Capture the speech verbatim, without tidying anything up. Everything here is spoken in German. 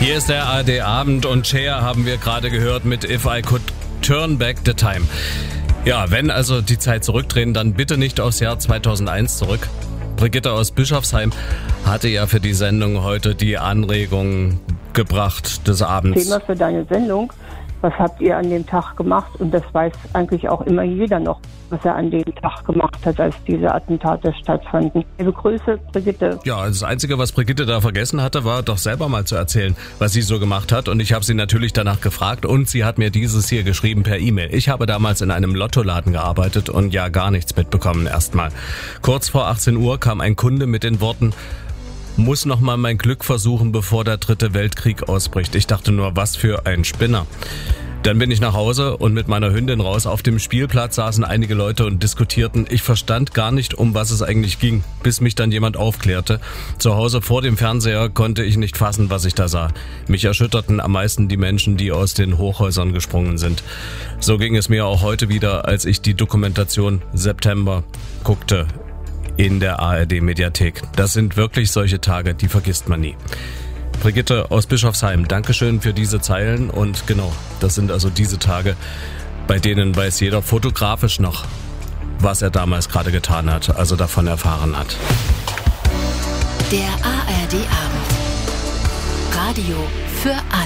Hier ist der A R D-Abend und Cher haben wir gerade gehört mit If I Could Turn Back the Time. Ja, wenn also die Zeit zurückdrehen, dann bitte nicht aufs Jahr zweitausendeins zurück. Brigitte aus Bischofsheim hatte ja für die Sendung heute die Anregung gebracht des Abends. Thema für deine Sendung. Was habt ihr an dem Tag gemacht? Und das weiß eigentlich auch immer jeder noch, was er an dem Tag gemacht hat, als diese Attentate stattfanden. Liebe Grüße, Brigitte. Ja, das Einzige, was Brigitte da vergessen hatte, war doch selber mal zu erzählen, was sie so gemacht hat. Und ich habe sie natürlich danach gefragt und sie hat mir dieses hier geschrieben per E-Mail. Ich habe damals in einem Lottoladen gearbeitet und ja gar nichts mitbekommen erstmal. Kurz vor achtzehn Uhr kam ein Kunde mit den Worten: muss noch mal mein Glück versuchen, bevor der dritte Weltkrieg ausbricht. Ich dachte nur, was für ein Spinner. Dann bin ich nach Hause und mit meiner Hündin raus. Auf dem Spielplatz saßen einige Leute und diskutierten. Ich verstand gar nicht, um was es eigentlich ging, bis mich dann jemand aufklärte. Zu Hause vor dem Fernseher konnte ich nicht fassen, was ich da sah. Mich erschütterten am meisten die Menschen, die aus den Hochhäusern gesprungen sind. So ging es mir auch heute wieder, als ich die Dokumentation September guckte in der A R D-Mediathek. Das sind wirklich solche Tage, die vergisst man nie. Brigitte aus Bischofsheim, Dankeschön für diese Zeilen. Und genau, das sind also diese Tage, bei denen weiß jeder fotografisch noch, was er damals gerade getan hat, also davon erfahren hat. Der A R D-Abend. Radio für alle.